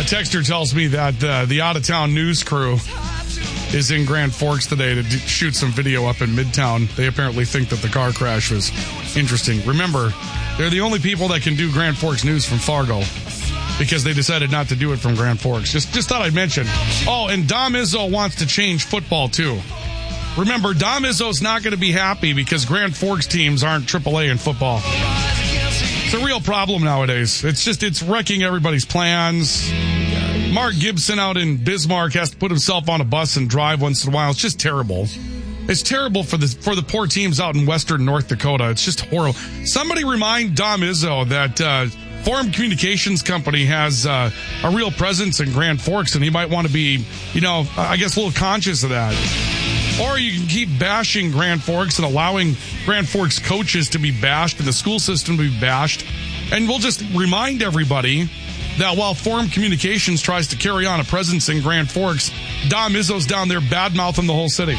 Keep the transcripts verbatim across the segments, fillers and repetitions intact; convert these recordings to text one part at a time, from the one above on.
texter tells me that uh, the out-of-town news crew is in Grand Forks today to d- shoot some video up in Midtown. They apparently think that the car crash was interesting. Remember, they're the only people that can do Grand Forks news from Fargo because they decided not to do it from Grand Forks. Just, just thought I'd mention. Oh, and Dom Izzo wants to change football, too. Remember, Dom Izzo's not going to be happy because Grand Forks teams aren't triple A in football. It's a real problem nowadays. It's just, it's wrecking everybody's plans. Mark Gibson out in Bismarck has to put himself on a bus and drive once in a while. It's just terrible. It's terrible for the for the poor teams out in western North Dakota. It's just horrible. Somebody remind Dom Izzo that uh, Forum Communications Company has uh, a real presence in Grand Forks, and he might want to be, you know, I guess a little conscious of that. Or you can keep bashing Grand Forks and allowing Grand Forks coaches to be bashed and the school system to be bashed. And we'll just remind everybody that while Forum Communications tries to carry on a presence in Grand Forks, Dom Izzo's down there bad-mouthing the whole city.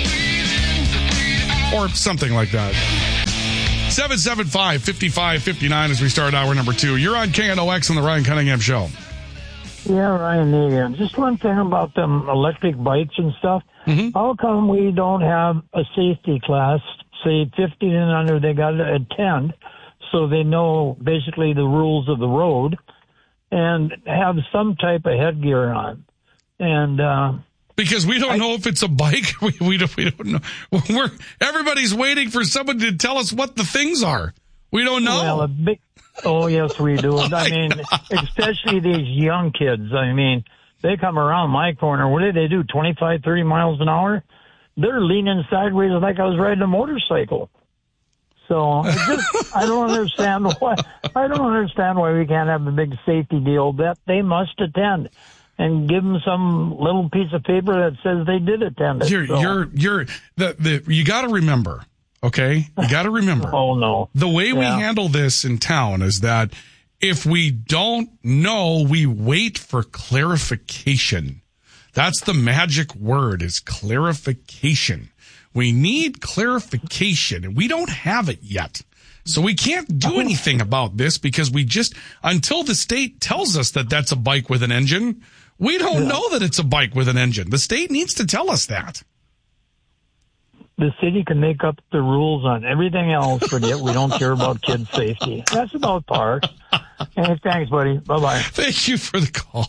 Or something like that. seven seven five, five five five nine as we start hour number two. You're on K N O X on the Ryan Cunningham Show. Yeah, Ryan, uh, just one thing about them electric bikes and stuff. Mm-hmm. How come we don't have a safety class, say fifteen and under, they got to attend, so they know basically the rules of the road, and have some type of headgear on? And uh, because we don't I, know if it's a bike, we, we don't we don't know. We're everybody's waiting for someone to tell us what the things are. We don't know. Well, a big, oh yes, we do. I, I mean, know. Especially these young kids. I mean, they come around my corner. What do they do? twenty-five, thirty miles an hour? They're leaning sideways like I was riding a motorcycle. So I just, I don't understand why, I don't understand why we can't have a big safety deal that they must attend and give them some little piece of paper that says they did attend it. You're, so. you're, you're, the, the, you got to remember, okay? You got to remember. Oh, no. The way yeah. we handle this in town is that if we don't know, we wait for clarification. That's the magic word, is clarification. We need clarification, and we don't have it yet. So we can't do anything about this because we just, until the state tells us that that's a bike with an engine, we don't yeah. know that it's a bike with an engine. The state needs to tell us that. The city can make up the rules on everything else, but yet we don't care about kids' safety. That's about par. Hey, thanks, buddy. Bye-bye. Thank you for the call.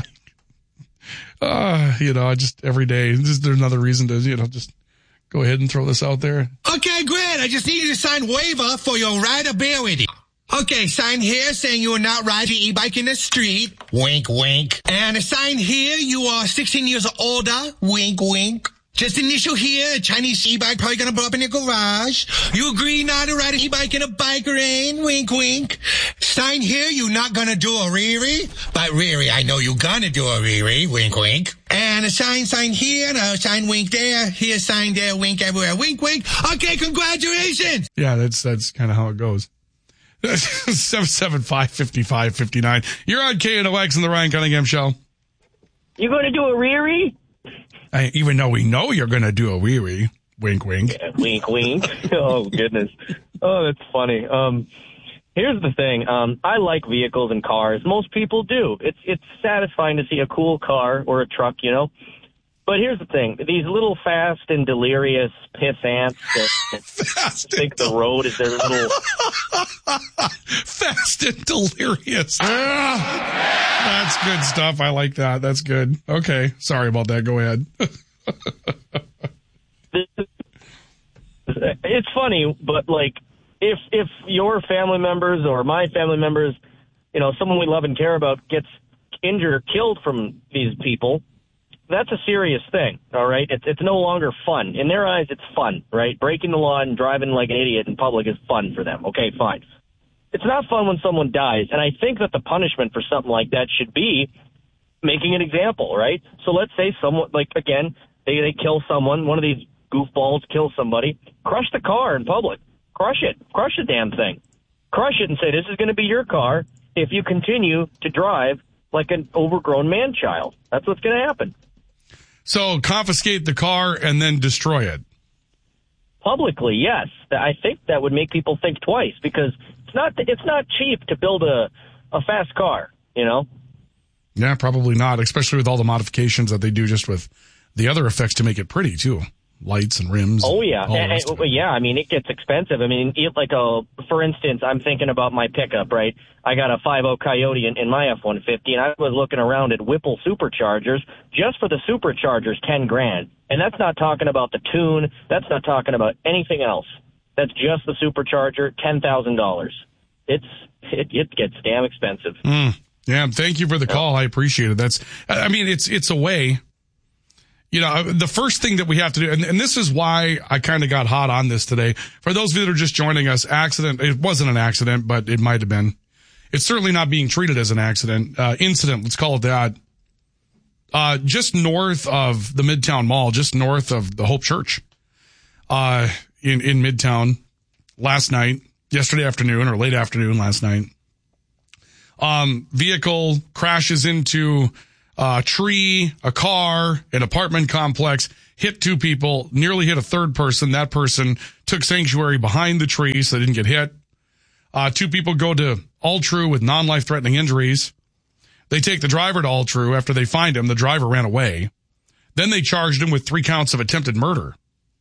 Uh, you know, I just every day, just, there's another reason to, you know, just go ahead and throw this out there. Okay, great. I just need you to sign waiver for your rideability. Okay, sign here saying you will not ride your e-bike in the street. Wink, wink. And a sign here, you are sixteen years or older. Wink, wink. Just initial here, a Chinese e-bike probably gonna blow up in your garage. You agree not to ride an e-bike in a bike lane. Wink, wink. Sign here, you not gonna do a Riri. But Riri, I know you gonna do a Riri. Wink, wink. And a sign, sign here, and a sign wink there. Here, sign there, wink everywhere. Wink, wink. Okay, congratulations. Yeah, that's, that's kind of how it goes. seven seven five, five five five nine. You're on K N O X on the Ryan Cunningham Show. You gonna do a Riri? I, even though we know you're going to do a wee-wee. Wink, wink. Yeah, wink, wink. Oh, goodness. Oh, that's funny. Um, here's the thing. Um, I like vehicles and cars. Most people do. It's it's satisfying to see a cool car or a truck, you know. But here's the thing. These little fast and delirious piss ants that think the road is their little... Fast and delirious. Ah, that's good stuff. I like that. That's good. Okay. Sorry about that. Go ahead. It's funny, but like, if if your family members or my family members, you know, someone we love and care about gets injured or killed from these people, that's a serious thing, all right? It's it's no longer fun. In their eyes, it's fun, right? Breaking the law and driving like an idiot in public is fun for them. Okay, fine. It's not fun when someone dies, and I think that the punishment for something like that should be making an example, right? So let's say someone, like, again, they, they kill someone, one of these goofballs kills somebody, crush the car in public. Crush it. Crush the damn thing. Crush it and say, this is going to be your car if you continue to drive like an overgrown man-child. That's what's going to happen. So confiscate the car and then destroy it. Publicly, yes. I think that would make people think twice because it's not it's not cheap to build a, a fast car, you know? Yeah, probably not, especially with all the modifications that they do just with the other effects to make it pretty, too. Lights and rims. Oh, yeah. And, and, and, yeah, I mean, it gets expensive. I mean, it, like, a, for instance, I'm thinking about my pickup, right? I got a five oh Coyote in, in my F one fifty, and I was looking around at Whipple superchargers. Just for the superchargers, ten grand. And that's not talking about the tune. That's not talking about anything else. That's just the supercharger, ten thousand dollars. It's it, it gets damn expensive. Mm, yeah, thank you for the call. I appreciate it. That's, I mean, it's it's a way. You know, the first thing that we have to do, and, and this is why I kind of got hot on this today. For those of you that are just joining us, accident, it wasn't an accident, but it might have been. It's certainly not being treated as an accident. Uh, incident, let's call it that. Uh, just north of the Midtown Mall, just north of the Hope Church, uh, in, in Midtown last night, yesterday afternoon or late afternoon last night. Um, vehicle crashes into a tree, a car, an apartment complex, hit two people, nearly hit a third person. That person took sanctuary behind the tree so they didn't get hit. Uh, two people go to Altru with non-life-threatening injuries. They take the driver to Altru. After they find him, the driver ran away. Then they charged him with three counts of attempted murder.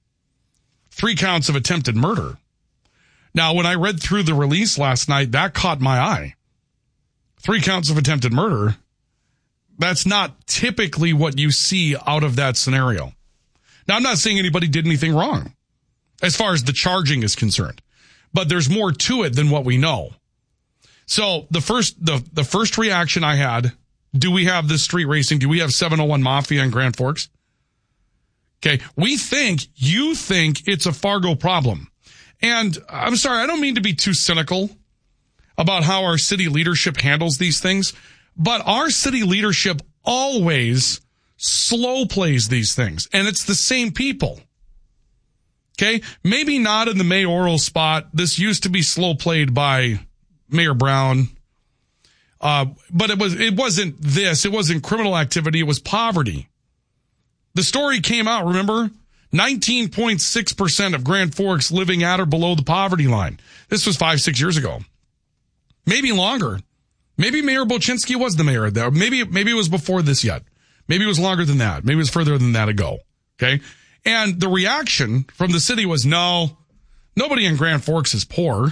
Three counts of attempted murder. Now, when I read through the release last night, that caught my eye. Three counts of attempted murder. That's not typically what you see out of that scenario. Now, I'm not saying anybody did anything wrong as far as the charging is concerned, but there's more to it than what we know. So the first, the, the first reaction I had, do we have this street racing? Do we have seven oh one Mafia in Grand Forks? Okay. We think, you think it's a Fargo problem. And I'm sorry, I don't mean to be too cynical about how our city leadership handles these things. But our city leadership always slow plays these things, and it's the same people. Okay? Maybe not in the mayoral spot. This used to be slow played by Mayor Brown. Uh, but it was, it wasn't this. It wasn't criminal activity. It was poverty. The story came out, remember? nineteen point six percent of Grand Forks living at or below the poverty line. This was five, six years ago. Maybe longer. Maybe Mayor Boczynski was the mayor there. Maybe, maybe it was before this yet. Maybe it was longer than that. Maybe it was further than that ago. Okay. And the reaction from the city was, no, nobody in Grand Forks is poor.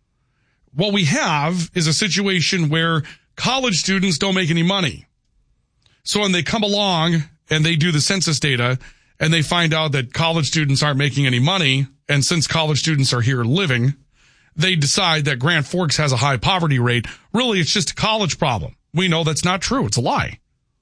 What we have is a situation where college students don't make any money. So when they come along and they do the census data and they find out that college students aren't making any money, and since college students are here living, they decide that Grand Forks has a high poverty rate. Really, it's just a college problem. We know that's not true. It's a lie.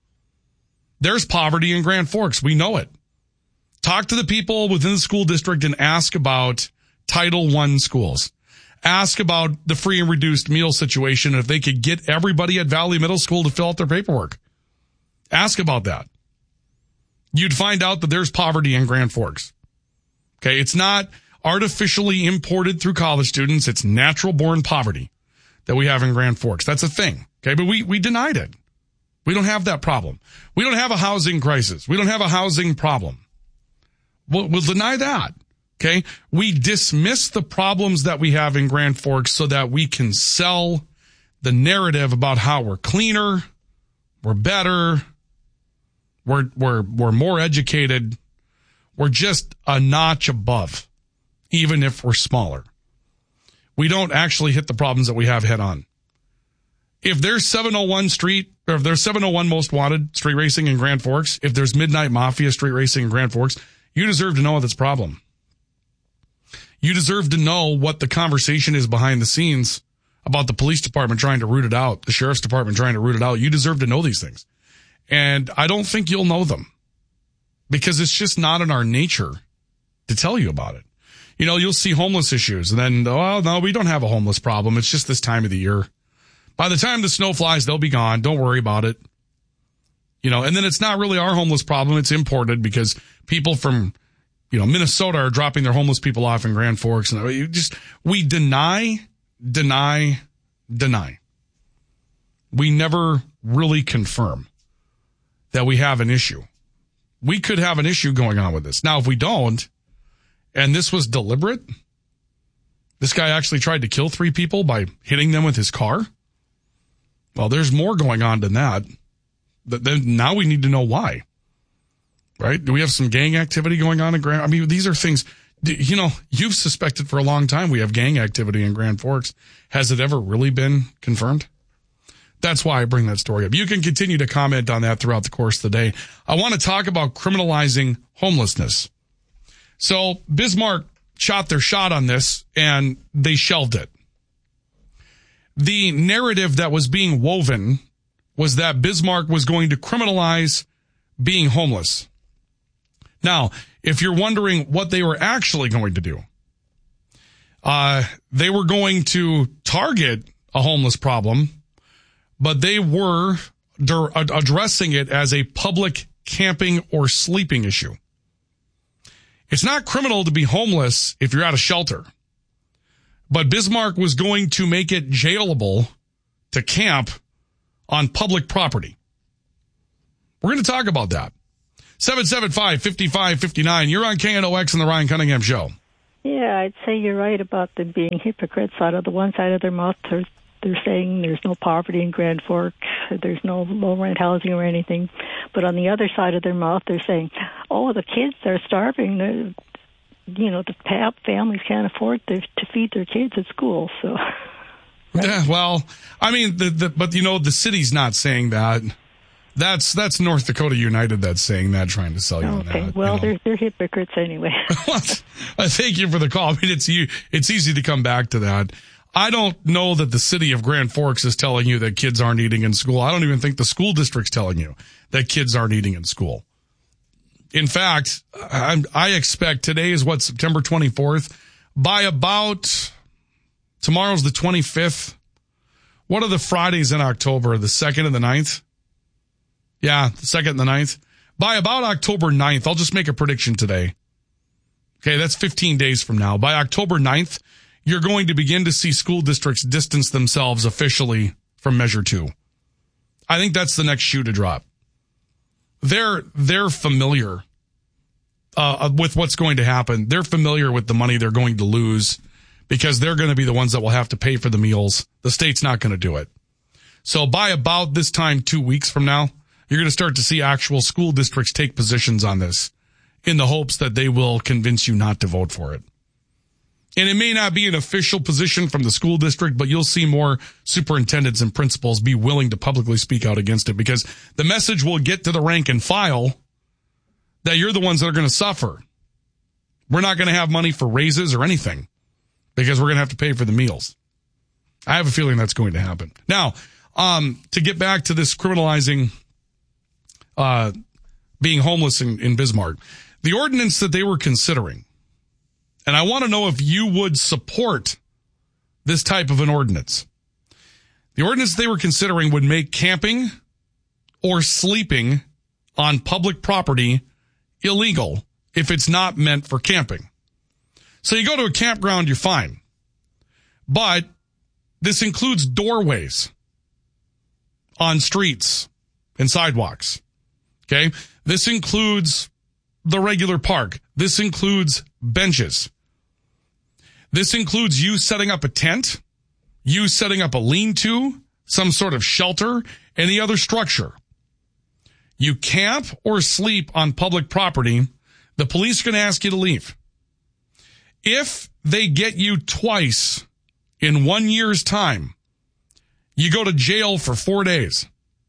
There's poverty in Grand Forks. We know it. Talk to the people within the school district and ask about Title One schools. Ask about the free and reduced meal situation, if they could get everybody at Valley Middle School to fill out their paperwork. Ask about that. You'd find out that there's poverty in Grand Forks. Okay, it's not artificially imported through college students. It's natural born poverty that we have in Grand Forks. That's a thing. Okay. But we, we denied it. We don't have that problem. We don't have a housing crisis. We don't have a housing problem. We'll, we'll deny that. Okay. We dismiss the problems that we have in Grand Forks so that we can sell the narrative about how we're cleaner, we're better, we're, we're, we're more educated. We're just a notch above. Even if we're smaller. We don't actually hit the problems that we have head on. If there's seven oh one street, or if there's seven oh one most wanted street racing in Grand Forks, if there's Midnight Mafia street racing in Grand Forks, you deserve to know this problem. You deserve to know what the conversation is behind the scenes about the police department trying to root it out, the sheriff's department trying to root it out. You deserve to know these things. And I don't think you'll know them because it's just not in our nature to tell you about it. You know, you'll see homeless issues and then, oh, no, we don't have a homeless problem. It's just this time of the year. By the time the snow flies, they'll be gone. Don't worry about it. You know, and then it's not really our homeless problem. It's imported because people from, you know, Minnesota are dropping their homeless people off in Grand Forks. And you just, we deny, deny, deny. We never really confirm that we have an issue. We could have an issue going on with this. Now, if we don't, and this was deliberate, this guy actually tried to kill three people by hitting them with his car. Well, there's more going on than that. then now we need to know why. Right? Do we have some gang activity going on in Grand? I mean, these are things, you know, you've suspected for a long time we have gang activity in Grand Forks. Has it ever really been confirmed? That's why I bring that story up. You can continue to comment on that throughout the course of the day. I want to talk about criminalizing homelessness. So Bismarck shot their shot on this and they shelved it. The narrative that was being woven was that Bismarck was going to criminalize being homeless. Now, if you're wondering what they were actually going to do, uh, they were going to target a homeless problem, but they were d- addressing it as a public camping or sleeping issue. It's not criminal to be homeless if you're at a shelter, but Bismarck was going to make it jailable to camp on public property. We're going to talk about that. seven seven five, five five five nine. You're on K N O X and the Ryan Cunningham Show. Yeah, I'd say you're right about them being hypocrites. Out of the one side of their mouth, they're, they're saying there's no poverty in Grand Forks, there's no low-rent housing or anything. But on the other side of their mouth, they're saying, oh, the kids are starving. They're, you know, the families can't afford to, to feed their kids at school. So, right? Yeah, well, I mean, the, the, but, you know, the city's not saying that. That's that's North Dakota United that's saying that, trying to sell you on okay. that. Well, you know. they're they're hypocrites anyway. I thank you for the call. I mean, it's you. It's easy to come back to that. I don't know that the city of Grand Forks is telling you that kids aren't eating in school. I don't even think the school district's telling you that kids aren't eating in school. In fact, I'm, I expect today is what, September twenty-fourth. By about tomorrow's the twenty-fifth. What are the Fridays in October? The second and the ninth? Yeah, the second and the ninth. By about October ninth, I'll just make a prediction today. Okay, that's fifteen days from now. By October ninth, you're going to begin to see school districts distance themselves officially from Measure two. I think that's the next shoe to drop. They're, they're familiar uh, with what's going to happen. They're familiar with the money they're going to lose because they're going to be the ones that will have to pay for the meals. The state's not going to do it. So by about this time, two weeks from now, you're going to start to see actual school districts take positions on this in the hopes that they will convince you not to vote for it. And it may not be an official position from the school district, but you'll see more superintendents and principals be willing to publicly speak out against it because the message will get to the rank and file that you're the ones that are going to suffer. We're not going to have money for raises or anything because we're going to have to pay for the meals. I have a feeling that's going to happen. Now, um, to get back to this criminalizing Uh, being homeless in, in Bismarck, the ordinance that they were considering, and I want to know if you would support this type of an ordinance. The ordinance they were considering would make camping or sleeping on public property illegal if it's not meant for camping. So you go to a campground, you're fine. But this includes doorways on streets and sidewalks. Okay, this includes the regular park. This includes benches. This includes you setting up a tent, you setting up a lean-to, some sort of shelter, any other structure. You camp or sleep on public property, the police are going to ask you to leave. If they get you twice in one year's time, you go to jail for four days.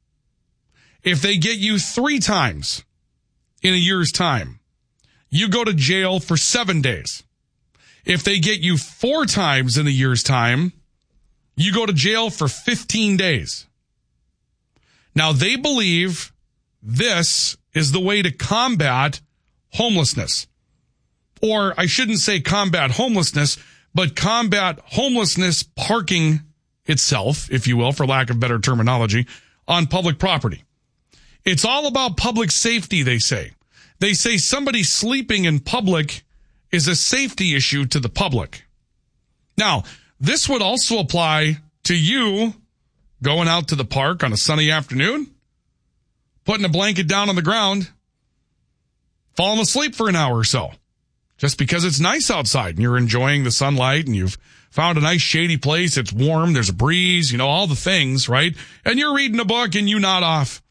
If they get you three times in a year's time, you go to jail for seven days. If they get you four times in a year's time, you go to jail for fifteen days. Now, they believe this is the way to combat homelessness. Or I shouldn't say combat homelessness, but combat homelessness parking itself, if you will, for lack of better terminology, on public property. It's all about public safety, they say. They say somebody sleeping in public is a safety issue to the public. Now, this would also apply to you going out to the park on a sunny afternoon, putting a blanket down on the ground, falling asleep for an hour or so, just because it's nice outside and you're enjoying the sunlight and you've found a nice shady place. It's warm. There's a breeze, you know, all the things, right? And you're reading a book and you nod off.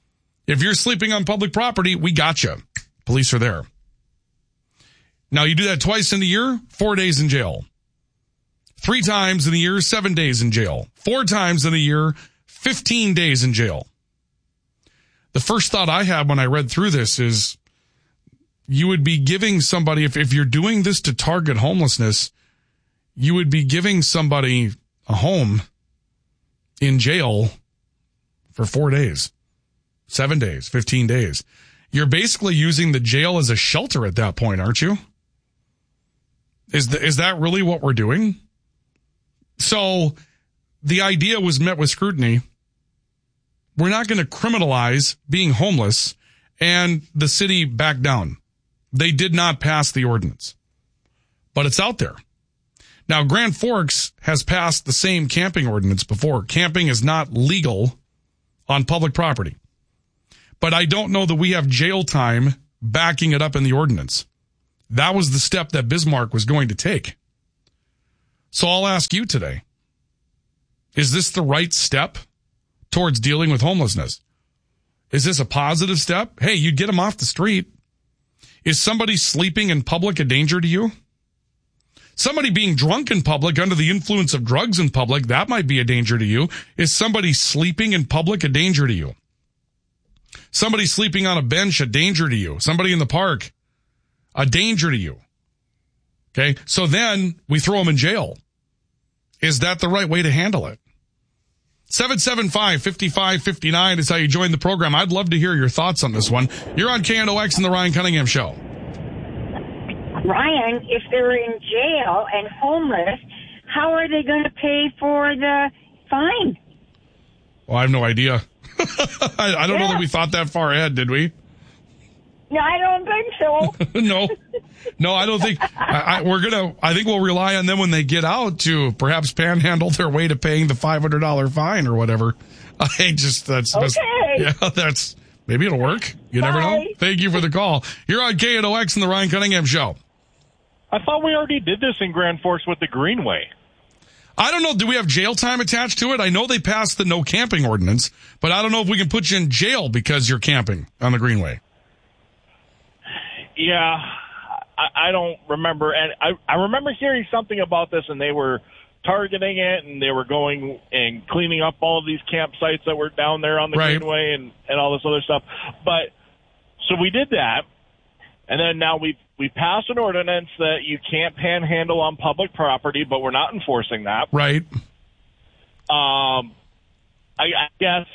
If you're sleeping on public property, we got you. Police are there. Now, you do that twice in a year, four days in jail. Three times in a year, seven days in jail. Four times in a year, fifteen days in jail. The first thought I had when I read through this is you would be giving somebody, if, if you're doing this to target homelessness, you would be giving somebody a home in jail for four days, seven days, fifteen days. You're basically using the jail as a shelter at that point, aren't you? Is the, is that really what we're doing? So the idea was met with scrutiny. We're not going to criminalize being homeless, and the city backed down. They did not pass the ordinance, but it's out there. Now, Grand Forks has passed the same camping ordinance before. Camping is not legal on public property. But I don't know that we have jail time backing it up in the ordinance. That was the step that Bismarck was going to take. So I'll ask you today, is this the right step towards dealing with homelessness? Is this a positive step? Hey, you get them off the street. Is somebody sleeping in public a danger to you? Somebody being drunk in public under the influence of drugs in public, that might be a danger to you. Is somebody sleeping in public a danger to you? Somebody sleeping on a bench a danger to you? Somebody in the park a danger to you? Okay, so then we throw them in jail. Is that the right way to handle it? seven seven five, five five five nine is how you join the program. I'd love to hear your thoughts on this one. You're on K N O X and the Ryan Cunningham Show. Ryan, if they're in jail and homeless, how are they going to pay for the fine? Well, I have no idea. I, I don't yeah. know that we thought that far ahead, did we? No, I don't think so. no, no, I don't think I, I, we're gonna. I think we'll rely on them when they get out to perhaps panhandle their way to paying the five hundred dollar fine or whatever. I just that's okay. Just, yeah, that's maybe it'll work. You Bye. Never know. Thank you for the call. You're on K N O X and the Ryan Cunningham Show. I thought we already did this in Grand Forks with the Greenway. I don't know. Do we have jail time attached to it? I know they passed the no camping ordinance, but I don't know if we can put you in jail because you're camping on the Greenway. Yeah, I, I don't remember. And I, I remember hearing something about this, and they were targeting it, and they were going and cleaning up all of these campsites that were down there on the right. Greenway and, and all this other stuff. But so we did that, and then now we've we passed an ordinance that you can't panhandle on public property, but we're not enforcing that. Right. Um, I, I guess.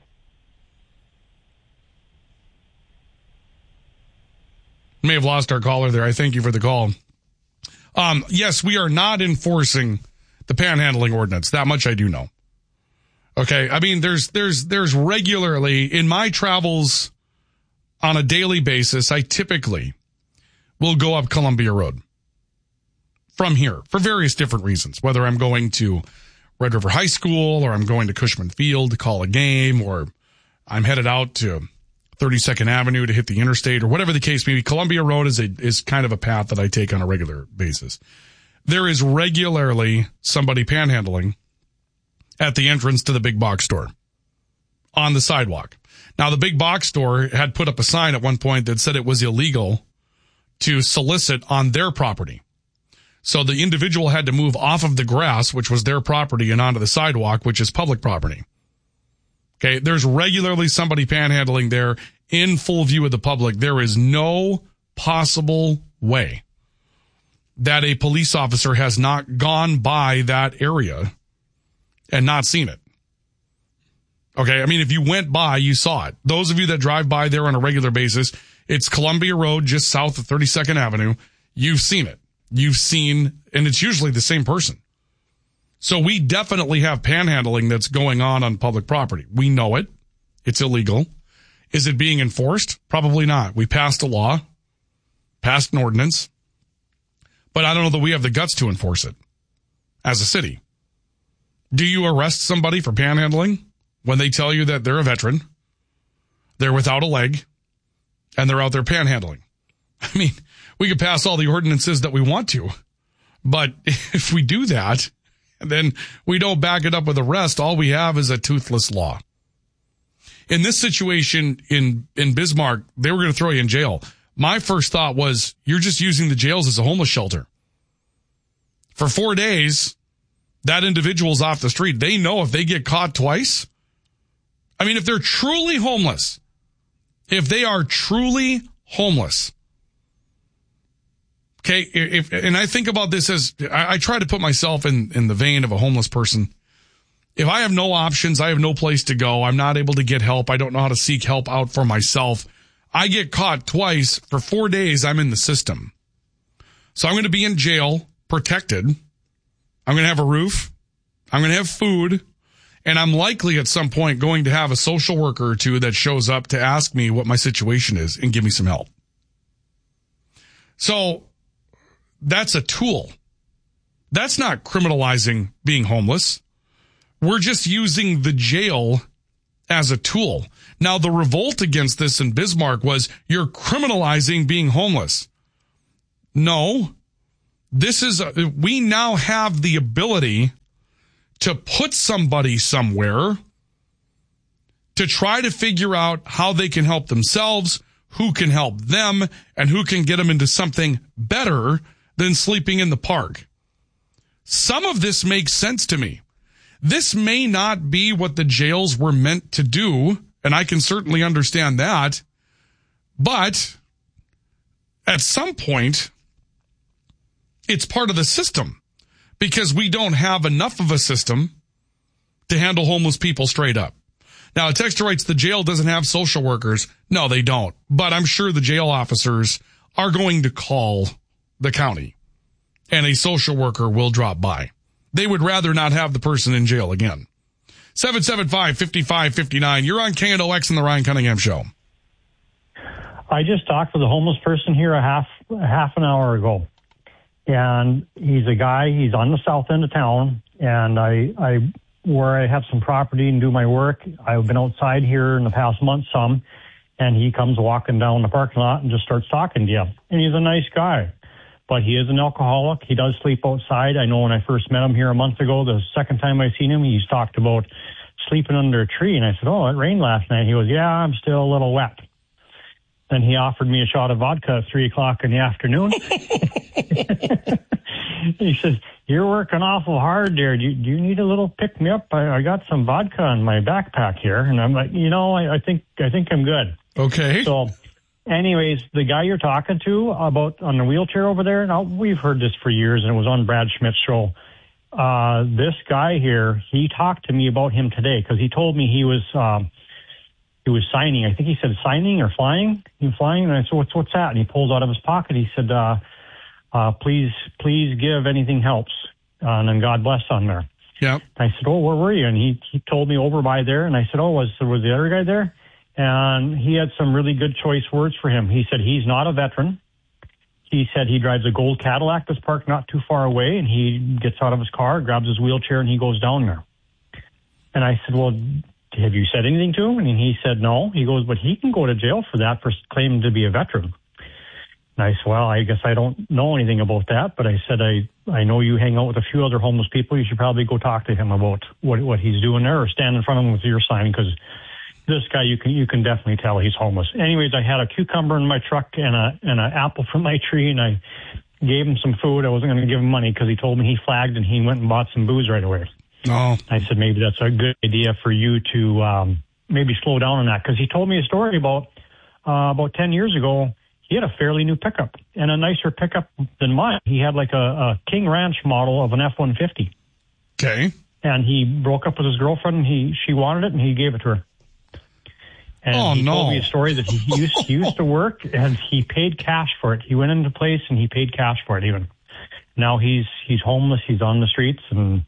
May have lost our caller there. I thank you for the call. Um, yes, we are not enforcing the panhandling ordinance. That much I do know. Okay. I mean, there's, there's, there's regularly in my travels on a daily basis, I typically will go up Columbia Road from here for various different reasons, whether I'm going to Red River High School or I'm going to Cushman Field to call a game or I'm headed out to thirty-second Avenue to hit the interstate or whatever the case may be. Columbia Road is a, is kind of a path that I take on a regular basis. There is regularly somebody panhandling at the entrance to the big box store on the sidewalk. Now, the big box store had put up a sign at one point that said it was illegal to solicit on their property. So the individual had to move off of the grass, which was their property, and onto the sidewalk, which is public property. Okay, there's regularly somebody panhandling there in full view of the public. There is no possible way that a police officer has not gone by that area and not seen it. Okay, I mean, if you went by, you saw it. Those of you that drive by there on a regular basis, it's Columbia Road just south of thirty-second Avenue. You've seen it. You've seen, and it's usually the same person. So we definitely have panhandling that's going on on public property. We know it. It's illegal. Is it being enforced? Probably not. We passed a law, passed an ordinance, but I don't know that we have the guts to enforce it as a city. Do you arrest somebody for panhandling when they tell you that they're a veteran, they're without a leg, and they're out there panhandling? I mean, we could pass all the ordinances that we want to, but if we do that, and then we don't back it up with arrest, all we have is a toothless law. in this situation in, in Bismarck, they were going to throw you in jail. My first thought was, you're just using the jails as a homeless shelter. For four days, that individual's off the street. They know if they get caught twice, I mean, if they're truly homeless, if they are truly homeless, okay, if, and I think about this as, I, I try to put myself in, in the vein of a homeless person. If I have no options, I have no place to go, I'm not able to get help, I don't know how to seek help out for myself, I get caught twice, for four days, I'm in the system. So I'm going to be in jail, protected. I'm going to have a roof. I'm going to have food. And I'm likely at some point going to have a social worker or two that shows up to ask me what my situation is and give me some help. So that's a tool. That's not criminalizing being homeless. We're just using the jail as a tool. Now, the revolt against this in Bismarck was, you're criminalizing being homeless. No, this is, a, we now have the ability to put somebody somewhere to try to figure out how they can help themselves, who can help them, and who can get them into something better than sleeping in the park. Some of this makes sense to me. This may not be what the jails were meant to do, and I can certainly understand that. But at some point, it's part of the system, because we don't have enough of a system to handle homeless people straight up. Now, a texter writes, the jail doesn't have social workers. No, they don't. But I'm sure the jail officers are going to call the county, and a social worker will drop by. They would rather not have the person in jail again. seven seven five, five five five nine. You're on K N O X and the Ryan Cunningham Show. I just talked with a homeless person here a half half an hour ago. And he's a guy, he's on the south end of town, and I, I, where I have some property and do my work, I've been outside here in the past month some, and he comes walking down the parking lot and just starts talking to you. And he's a nice guy, but he is an alcoholic. He does sleep outside. I know when I first met him here a month ago, the second time I seen him, he's talked about sleeping under a tree. And I said, oh, it rained last night. He goes, yeah, I'm still a little wet. Then he offered me a shot of vodka at three o'clock in the afternoon. He says, you're working awful hard there. Do you, do you need a little pick-me-up? I, I got some vodka in my backpack here. And I'm like, you know, I, I think I think I'm good. Okay. So anyways, the guy you're talking to about on the wheelchair over there, now we've heard this for years, and it was on Brad Schmidt's show. Uh, this guy here, he talked to me about him today because he told me he was... Um, He was signing. I think he said signing or flying. He was flying. And I said, what's, what's that? And he pulls out of his pocket. He said, uh, uh, please, please give, anything helps. Uh, and then God bless on there. Yeah. I said, oh, where were you? And he, he told me over by there. And I said, oh, was, was the other guy there? And he had some really good choice words for him. He said, he's not a veteran. He said he drives a gold Cadillac that's parked not too far away. And he gets out of his car, grabs his wheelchair, and he goes down there. And I said, well, have you said anything to him? And he said no. He goes, but he can go to jail for that, for claiming to be a veteran. And I said, well, I guess I don't know anything about that, but I said, I, I know you hang out with a few other homeless people. You should probably go talk to him about what what he's doing there, or stand in front of him with your sign, because this guy, you can you can definitely tell he's homeless. Anyways, I had a cucumber in my truck and a and an apple from my tree, and I gave him some food. I wasn't going to give him money because he told me he flagged and he went and bought some booze right away. Oh. I said, maybe that's a good idea for you to um, maybe slow down on that. Because he told me a story about uh, about ten years ago. He had a fairly new pickup, and a nicer pickup than mine. He had like a, a King Ranch model of an F one fifty. Okay. And he broke up with his girlfriend, and he she wanted it, and he gave it to her. And oh, he no. told me a story that he used, he used to work, and he paid cash for it. He went into place, and he paid cash for it even. Now he's he's homeless. He's on the streets, and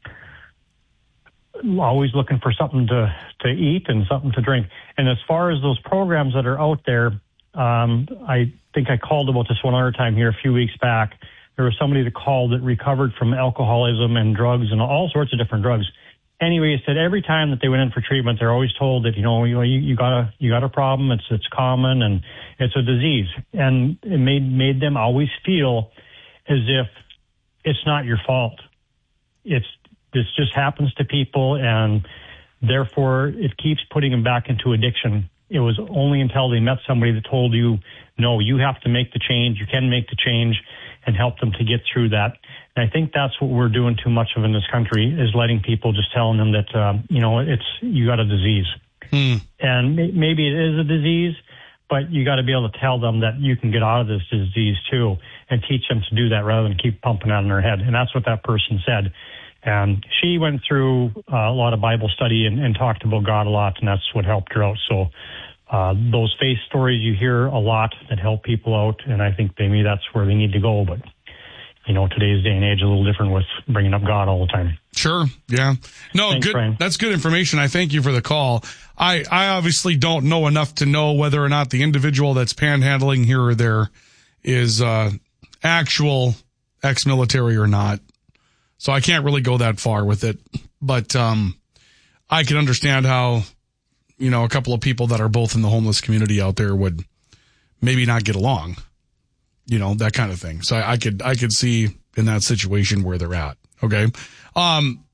always looking for something to, to eat and something to drink. And as far as those programs that are out there, um, I think I called about this one other time here a few weeks back. There was somebody that called that recovered from alcoholism and drugs and all sorts of different drugs. Anyway, it said every time that they went in for treatment, they're always told that, you know, you, you got a, you got a problem. It's, it's common and it's a disease. And it made, made them always feel as if it's not your fault. It's, this just happens to people, and Therefore, it keeps putting them back into addiction. It was only until they met somebody that told you, no, you have to make the change, you can make the change, and help them to get through that. And I think that's what we're doing too much of in this country, is letting people, just telling them that, uh, you know, it's, you got a disease. Hmm. And may- maybe it is a disease, but you got to be able to tell them that you can get out of this disease too, and teach them to do that rather than keep pumping it in their head. And that's what that person said. And she went through uh, a lot of Bible study and, and talked about God a lot, and that's what helped her out. So uh, those faith stories you hear a lot that help people out, and I think maybe that's where they need to go. But, you know, today's day and age is a little different with bringing up God all the time. Sure. Yeah. No, Thanks, good. Brian. That's good information. I thank you for the call. I, I obviously don't know enough to know whether or not the individual that's panhandling here or there is uh, actual ex-military or not. So I can't really go that far with it. But um, I can understand how, you know, a couple of people that are both in the homeless community out there would maybe not get along, you know, that kind of thing. So I, I could I could see in that situation where they're at. Okay. Um,